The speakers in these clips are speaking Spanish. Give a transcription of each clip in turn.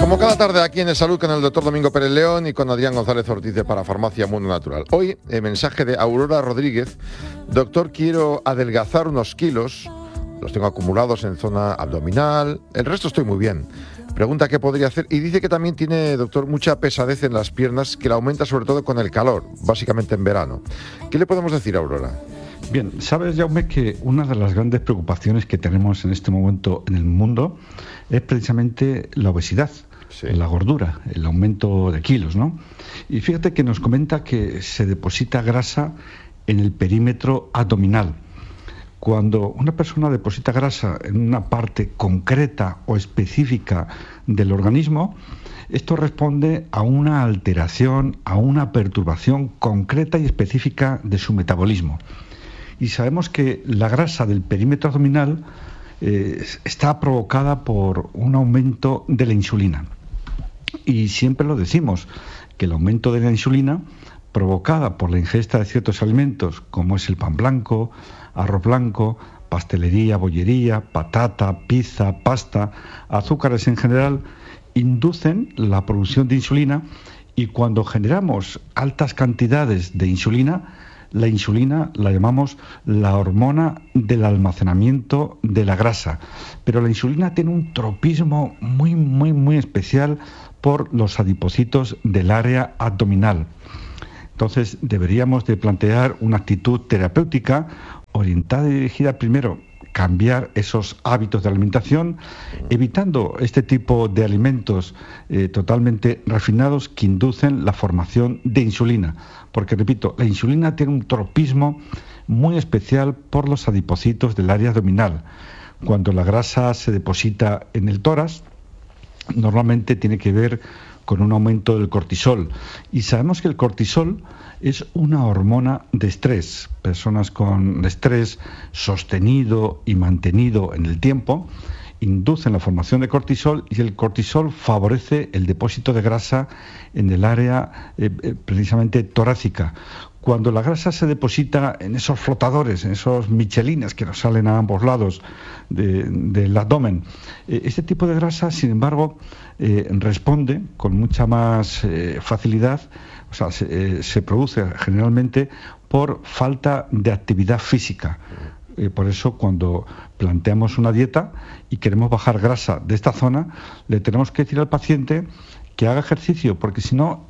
Como cada tarde aquí en El Salud con el doctor Domingo Pérez León y con Adrián González Ortiz de Parafarmacia Mundo Natural. Hoy, el mensaje de Aurora Rodríguez. Doctor, quiero adelgazar unos kilos, los tengo acumulados en zona abdominal, el resto estoy muy bien. Pregunta qué podría hacer y dice que también tiene, doctor, mucha pesadez en las piernas, que la aumenta sobre todo con el calor, básicamente en verano. ¿Qué le podemos decir a Aurora? Bien, sabes, Jaume, que una de las grandes preocupaciones que tenemos en este momento en el mundo es precisamente la obesidad. Sí. La gordura, el aumento de kilos, ¿no? Y fíjate que nos comenta que se deposita grasa en el perímetro abdominal. Cuando una persona deposita grasa en una parte concreta o específica del organismo, esto responde a una alteración, a una perturbación concreta y específica de su metabolismo. Y sabemos que la grasa del perímetro abdominal está provocada por un aumento de la insulina. Y siempre lo decimos, que el aumento de la insulina provocada por la ingesta de ciertos alimentos, como es el pan blanco, arroz blanco, pastelería, bollería, patata, pizza, pasta, azúcares en general, inducen la producción de insulina, y cuando generamos altas cantidades de insulina, la insulina la llamamos la hormona del almacenamiento de la grasa. Pero la insulina tiene un tropismo muy especial por los adipocitos del área abdominal. Entonces deberíamos de plantear una actitud terapéutica orientada y dirigida primero a cambiar esos hábitos de alimentación, evitando este tipo de alimentos totalmente refinados que inducen la formación de insulina. Porque, repito, la insulina tiene un tropismo muy especial por los adipocitos del área abdominal. Cuando la grasa se deposita en el tórax, normalmente tiene que ver con un aumento del cortisol. Y sabemos que el cortisol es una hormona de estrés. Personas con estrés sostenido y mantenido en el tiempo inducen la formación de cortisol, y el cortisol favorece el depósito de grasa en el área precisamente torácica. Cuando la grasa se deposita en esos flotadores, en esos michelines que nos salen a ambos lados del abdomen, este tipo de grasa, sin embargo, responde con mucha más facilidad, o sea, se produce generalmente por falta de actividad física. Por eso, cuando planteamos una dieta y queremos bajar grasa de esta zona, le tenemos que decir al paciente que haga ejercicio, porque si no,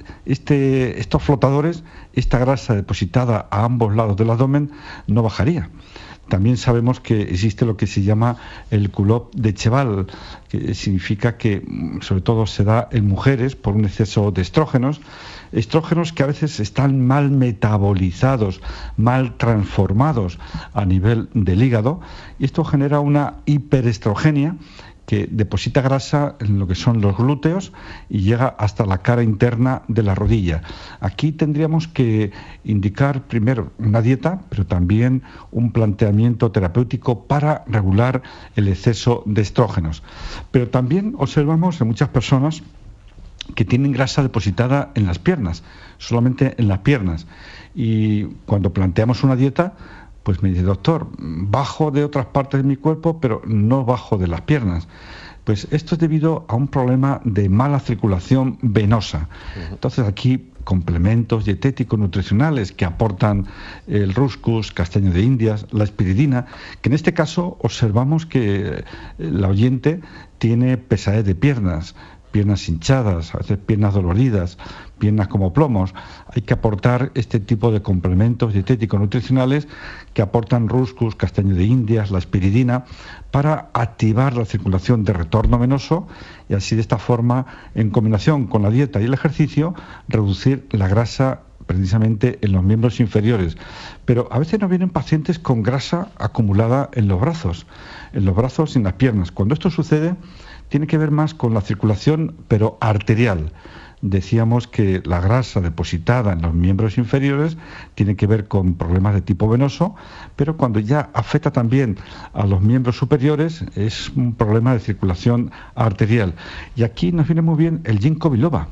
estos flotadores, esta grasa depositada a ambos lados del abdomen, no bajaría. También sabemos que existe lo que se llama el culotte de cheval, que significa que sobre todo se da en mujeres por un exceso de estrógenos que a veces están mal metabolizados, mal transformados a nivel del hígado, y esto genera una hiperestrogenia que deposita grasa en lo que son los glúteos y llega hasta la cara interna de la rodilla. Aquí tendríamos que indicar primero una dieta, pero también un planteamiento terapéutico para regular el exceso de estrógenos. Pero también observamos en muchas personas que tienen grasa depositada en las piernas, solamente en las piernas. Y cuando planteamos una dieta, pues me dice, doctor, bajo de otras partes de mi cuerpo, pero no bajo de las piernas. Pues esto es debido a un problema de mala circulación venosa. Entonces aquí complementos dietéticos nutricionales que aportan el rúscus, castaño de Indias, la espiridina, que en este caso observamos que la oyente tiene pesadez de piernas hinchadas, a veces piernas doloridas, piernas como plomos. Hay que aportar este tipo de complementos dietéticos nutricionales que aportan rúscus, castaño de Indias, la espiridina, para activar la circulación de retorno venoso y así, de esta forma, en combinación con la dieta y el ejercicio, reducir la grasa precisamente en los miembros inferiores. Pero a veces nos vienen pacientes con grasa acumulada en los brazos y en las piernas. Cuando esto sucede, tiene que ver más con la circulación, pero arterial. Decíamos que la grasa depositada en los miembros inferiores tiene que ver con problemas de tipo venoso, pero cuando ya afecta también a los miembros superiores es un problema de circulación arterial. Y aquí nos viene muy bien el ginkgo biloba.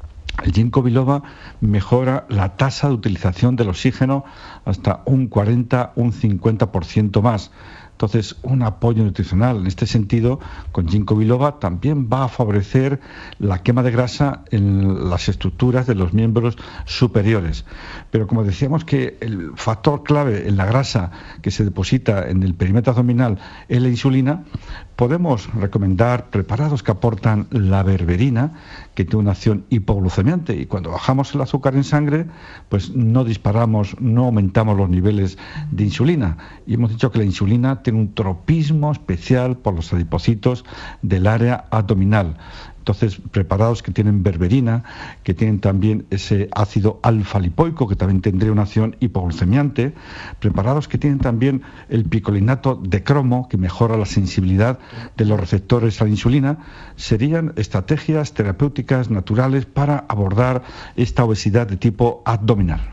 El ginkgo biloba mejora la tasa de utilización del oxígeno hasta un 40, un 50% más. Entonces, un apoyo nutricional en este sentido con ginkgo biloba también va a favorecer la quema de grasa en las estructuras de los miembros superiores. Pero como decíamos que el factor clave en la grasa que se deposita en el perímetro abdominal es la insulina, podemos recomendar preparados que aportan la berberina, que tiene una acción hipoglucemiante, y cuando bajamos el azúcar en sangre, pues no disparamos, no aumentamos los niveles de insulina. Y hemos dicho que la insulina tiene un tropismo especial por los adipocitos del área abdominal. Entonces, preparados que tienen berberina, que tienen también ese ácido alfa-lipoico, que también tendría una acción hipoglucemiante, preparados que tienen también el picolinato de cromo, que mejora la sensibilidad de los receptores a la insulina, serían estrategias terapéuticas naturales para abordar esta obesidad de tipo abdominal.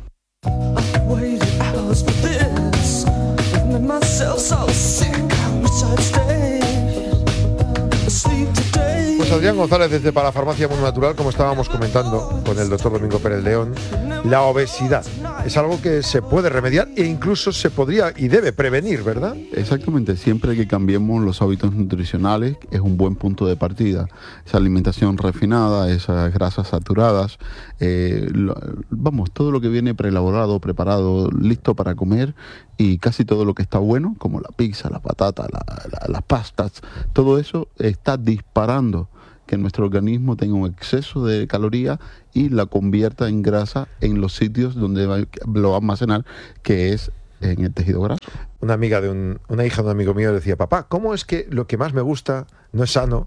Pues Adrián González desde Parafarmacia Mundo Natural, como estábamos comentando con el doctor Domingo Pérez León, la obesidad es algo que se puede remediar e incluso se podría y debe prevenir, ¿verdad? Exactamente, siempre que cambiemos los hábitos nutricionales es un buen punto de partida. Esa alimentación refinada, esas grasas saturadas, todo lo que viene preelaborado, preparado, listo para comer, y casi todo lo que está bueno, como la pizza, la patata, las pastas, todo eso está disparando que nuestro organismo tenga un exceso de calorías y la convierta en grasa en los sitios donde lo va a almacenar, que es en el tejido graso. Una hija de un amigo mío decía: papá, ¿cómo es que lo que más me gusta no es sano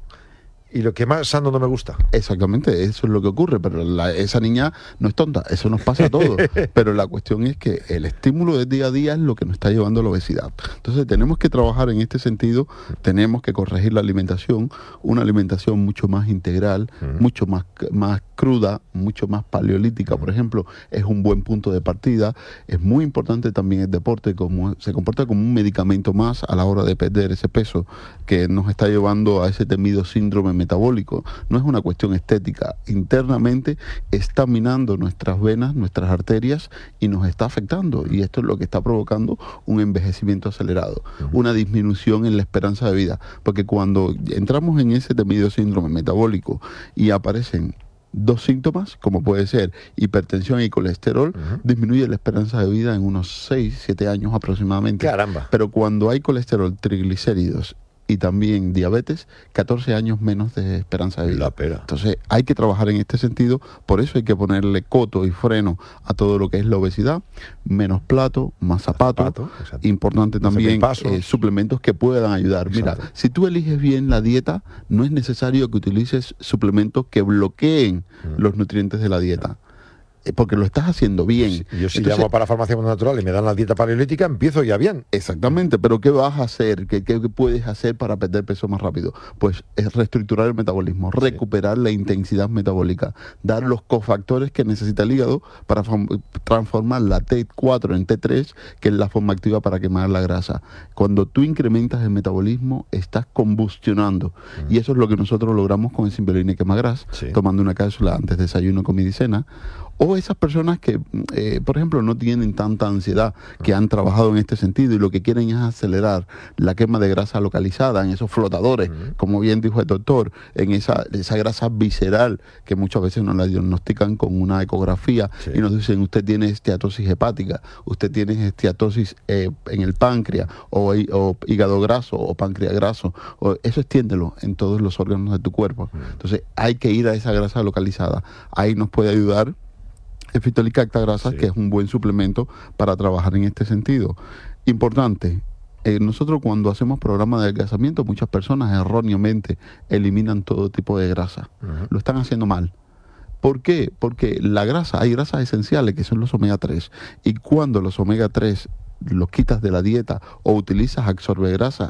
y lo que más sano no me gusta? Exactamente, eso es lo que ocurre, pero esa niña no es tonta, eso nos pasa a todos. Pero la cuestión es que el estímulo del día a día es lo que nos está llevando a la obesidad. Entonces tenemos que trabajar en este sentido, tenemos que corregir la alimentación, una alimentación mucho más integral, mucho más cruda, mucho más paleolítica, por ejemplo, es un buen punto de partida. Es muy importante también el deporte, como se comporta como un medicamento más a la hora de perder ese peso que nos está llevando a ese temido síndrome metabólico. No es una cuestión estética, internamente está minando nuestras venas, nuestras arterias, y nos está afectando, y esto es lo que está provocando un envejecimiento acelerado, una disminución en la esperanza de vida, porque cuando entramos en ese temido síndrome metabólico y aparecen dos síntomas, como puede ser hipertensión y colesterol, disminuye la esperanza de vida en unos 6-7 años aproximadamente. ¡Caramba! Pero cuando hay colesterol, triglicéridos y también diabetes, 14 años menos de esperanza de vida. La pera. Entonces hay que trabajar en este sentido, por eso hay que ponerle coto y freno a todo lo que es la obesidad, menos plato, más zapato, importante también suplementos que puedan ayudar. Exacto. Mira, si tú eliges bien la dieta, no es necesario que utilices suplementos que bloqueen los nutrientes de la dieta, porque lo estás haciendo bien. Yo si llamo para Farmacia Mundo Natural y me dan la dieta paleolítica, empiezo ya bien. Exactamente, pero ¿qué vas a hacer? ¿Qué puedes hacer para perder peso más rápido? Pues es reestructurar el metabolismo, recuperar la intensidad metabólica, dar los cofactores que necesita el hígado para transformar la T4 en T3, que es la forma activa para quemar la grasa. Cuando tú incrementas el metabolismo, estás combustionando, y eso es lo que nosotros logramos con el Simbeolina Quema Grasa, tomando una cápsula antes de desayuno, comida y cena. O esas personas que, por ejemplo, no tienen tanta ansiedad, que han trabajado en este sentido y lo que quieren es acelerar la quema de grasa localizada en esos flotadores, como bien dijo el doctor, en esa grasa visceral que muchas veces nos la diagnostican con una ecografía y nos dicen: usted tiene esteatosis hepática, usted tiene esteatosis en el páncreas, o hígado graso, o páncreas graso. Eso extiéndelo en todos los órganos de tu cuerpo. Entonces hay que ir a esa grasa localizada. Ahí nos puede ayudar el Fitolicacta Grasas, que es un buen suplemento para trabajar en este sentido. Importante, nosotros cuando hacemos programas de adelgazamiento, muchas personas erróneamente eliminan todo tipo de grasa. Lo están haciendo mal. ¿Por qué? Porque hay grasas esenciales que son los omega 3, y cuando los omega 3 los quitas de la dieta o utilizas absorbe grasa,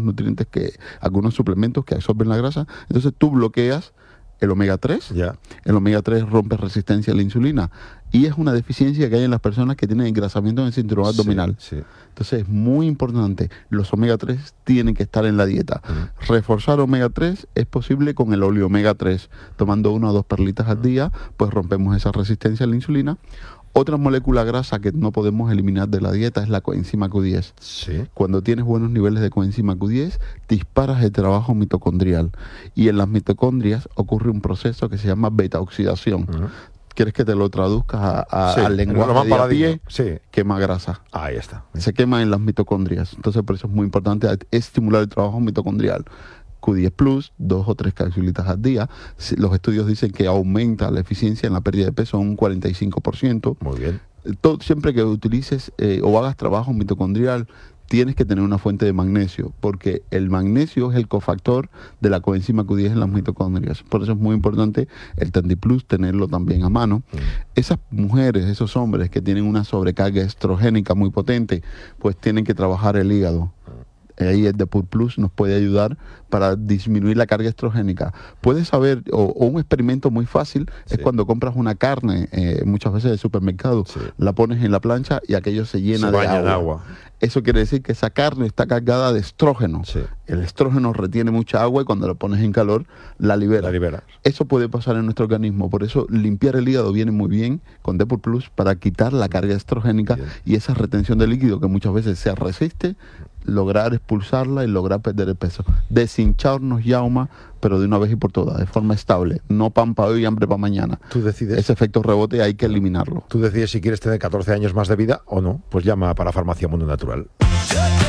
algunos suplementos que absorben la grasa, entonces tú bloqueas el omega 3, el omega 3 rompe resistencia a la insulina, y es una deficiencia que hay en las personas que tienen engrasamiento en el cinturón abdominal. Entonces es muy importante, los omega 3 tienen que estar en la dieta. Reforzar omega 3 es posible con el óleo omega 3, tomando 1 o 2 perlitas al día, pues rompemos esa resistencia a la insulina. Otra molécula grasa que no podemos eliminar de la dieta es la coenzima Q10. Sí. Cuando tienes buenos niveles de coenzima Q10, disparas el trabajo mitocondrial. Y en las mitocondrias ocurre un proceso que se llama beta-oxidación. ¿Quieres que te lo traduzca al lenguaje de a pie? Sí. Quema grasa. Ahí está. Se quema en las mitocondrias. Entonces, por eso es muy importante estimular el trabajo mitocondrial. Q10 Plus, 2 o 3 capsulitas al día. Los estudios dicen que aumenta la eficiencia en la pérdida de peso un 45%. Muy bien. Siempre que utilices o hagas trabajo mitocondrial, tienes que tener una fuente de magnesio, porque el magnesio es el cofactor de la coenzima Q10 en las mitocondrias. Por eso es muy importante el TandiPlus tenerlo también a mano. Esas mujeres, esos hombres que tienen una sobrecarga estrogénica muy potente, pues tienen que trabajar el hígado. Ahí el Depur Plus nos puede ayudar para disminuir la carga estrogénica. Puedes saber, o un experimento muy fácil, es cuando compras una carne, muchas veces del supermercado, la pones en la plancha y aquello se llena de agua. Eso quiere decir que esa carne está cargada de estrógeno. El estrógeno retiene mucha agua y cuando la pones en calor, la libera. Eso puede pasar en nuestro organismo. Por eso limpiar el hígado viene muy bien con Depur Plus para quitar la carga estrogénica y esa retención de líquido que muchas veces se resiste, lograr expulsarla y lograr perder el peso. Deshincharnos, Yauma, pero de una vez y por todas, de forma estable. No pan para hoy y hambre para mañana. Tú decides. Ese efecto rebote hay que eliminarlo. Tú decides si quieres tener 14 años más de vida o no. Pues llama para Farmacia Mundo Natural.